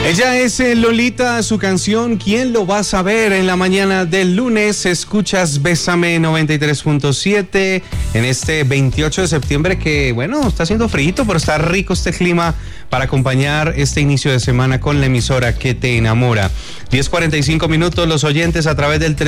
Ella es Lolita, su canción ¿Quién lo va a saber? En la mañana del lunes escuchas Bésame 93.7 en este 28 de septiembre que, bueno, está haciendo frío, pero está rico este clima para acompañar este inicio de semana con la emisora que te enamora. 10:45 minutos, los oyentes a través del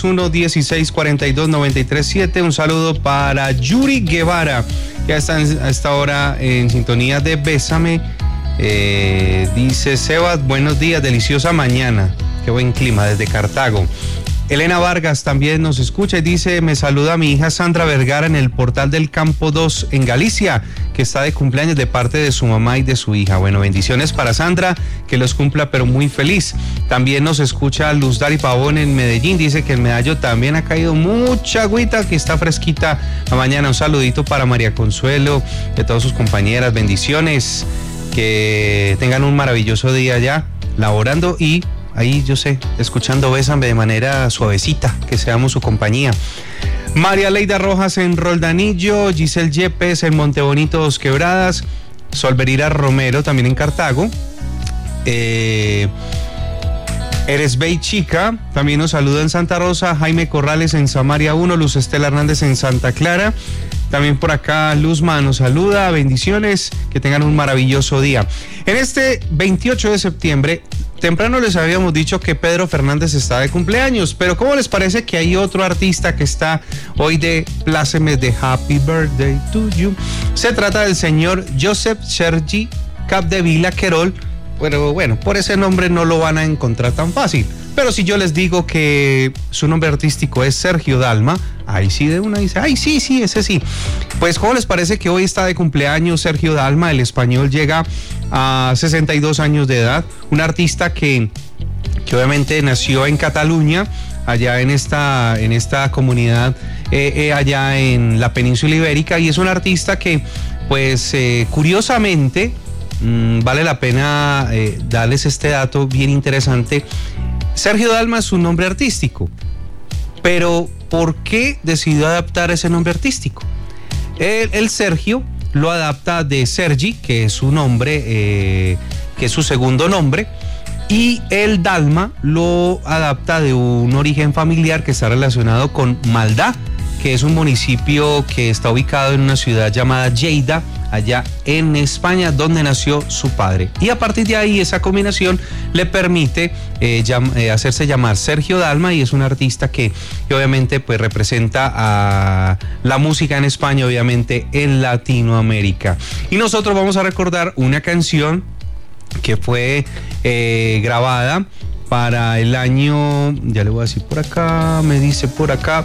301-1642-937. Un saludo para Yuri Guevara, que está a esta hora en sintonía de Bésame. Dice Sebas, buenos días, deliciosa mañana, qué buen clima desde Cartago. Elena Vargas también nos escucha y dice, me saluda a mi hija Sandra Vergara en el portal del Campo 2 en Galicia, que está de cumpleaños de parte de su mamá y de su hija. Bueno, bendiciones para Sandra, que los cumpla pero muy feliz. También nos escucha Luz Dari Pavón en Medellín, dice que en Medallo también ha caído mucha agüita, que está fresquita la mañana. Un saludito para María Consuelo y a todas sus compañeras, bendiciones. Que tengan un maravilloso día ya, laborando y ahí, yo sé, escuchando Bésame de manera suavecita, que seamos su compañía. María Leida Rojas en Roldanillo, Giselle Yepes en Montebonito, Dos Quebradas, Solverira Romero también en Cartago. Eresbey Chica también nos saluda en Santa Rosa, Jaime Corrales en Samaria 1, Luz Estela Hernández en Santa Clara. También por acá Luzma nos saluda, bendiciones, que tengan un maravilloso día. En este 28 de septiembre, temprano les habíamos dicho que Pedro Fernández está de cumpleaños, pero ¿cómo les parece que hay otro artista que está hoy de plácemes de Happy Birthday to You? Se trata del señor Josep Sergi Capdevila Querol, pero bueno, por ese nombre no lo van a encontrar tan fácil. Pero si yo les digo que su nombre artístico es Sergio Dalma, ahí sí de una dice, ay, sí, ese sí. Pues, ¿cómo les parece que hoy está de cumpleaños Sergio Dalma? El español llega a 62 años de edad, un artista que obviamente nació en Cataluña, allá en esta comunidad, allá en la península ibérica, y es un artista que, pues, curiosamente, vale la pena darles este dato bien interesante. Sergio Dalma es su nombre artístico, pero ¿por qué decidió adaptar ese nombre artístico? El Sergio lo adapta de Sergi, que es su nombre, que es su segundo nombre, y el Dalma lo adapta de un origen familiar que está relacionado con Maldá, que es un municipio que está ubicado en una ciudad llamada Lleida, allá en España, donde nació su padre. Y a partir de ahí, esa combinación le permite hacerse llamar Sergio Dalma, y es un artista que obviamente pues representa a la música en España, obviamente en Latinoamérica. Y nosotros vamos a recordar una canción que fue grabada para el año, ya le voy a decir por acá, me dice por acá,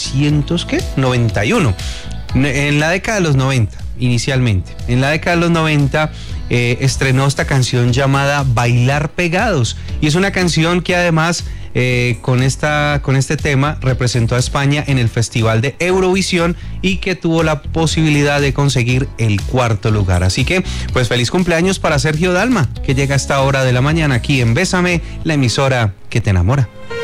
1991, en la década de los 90. Inicialmente, en la década de los 90 estrenó esta canción llamada Bailar Pegados, y es una canción que además con este tema representó a España en el Festival de Eurovisión y que tuvo la posibilidad de conseguir el 4º lugar. Así que pues feliz cumpleaños para Sergio Dalma, que llega a esta hora de la mañana aquí en Bésame, la emisora que te enamora.